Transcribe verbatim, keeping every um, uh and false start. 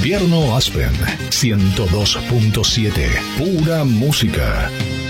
Invierno Aspen ciento dos punto siete. Pura música.